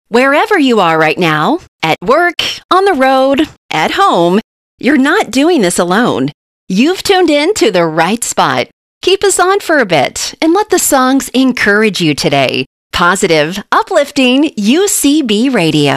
Wherever you are right now, at work, on the road, at home, you're not doing this alone. You've tuned in to the right spot. Keep us on for a bit and let the songs encourage you today. Positive, uplifting UCB Radio.